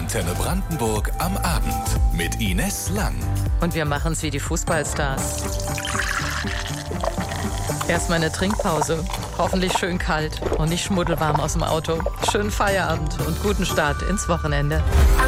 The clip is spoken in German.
Antenne Brandenburg am Abend mit Ines Lang. Und wir machen's wie die Fußballstars. Erstmal eine Trinkpause. Hoffentlich schön kalt und nicht schmuddelwarm aus dem Auto. Schönen Feierabend und guten Start ins Wochenende.